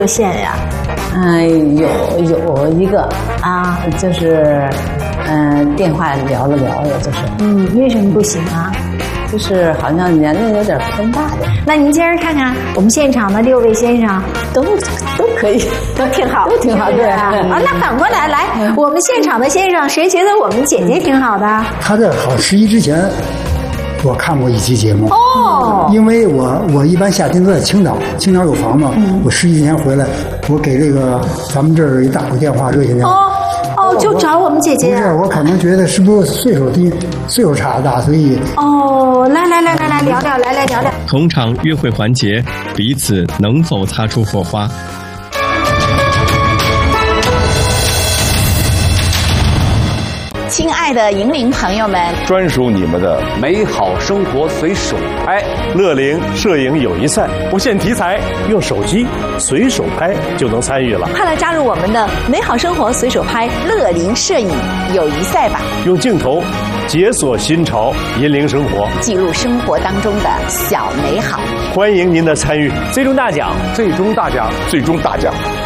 线呀？ 有一个啊，就是电话聊了，也就是为什么不行啊？ 就是好像年龄有点偏大的。 那您今儿看看我们现场的6位先生都可以， 都挺好， 都挺好，对啊。 那反过来，我们现场的先生，谁觉得我们姐姐挺好的？ 他在好11之前，我看过一期节目。因为我一般夏天都在青岛有房子。我11年回来，我给这个咱们这儿一打过电话，热线电话。 就找我们姐姐。 不是，我可能觉得是不是岁数差大，所以。 来聊聊，来聊聊。 同场约会环节，彼此能否擦出火花？ 亲爱的银铃朋友们， 专属你们的美好生活随手拍乐龄摄影友谊赛，不限题材，用手机随手拍就能参与了。 快来加入我们的美好生活随手拍乐龄摄影友谊赛吧！ 用镜头解锁新潮，引领生活， 记录生活当中的小美好。 欢迎您的参与！ 最终大奖，最终大奖，最终大奖。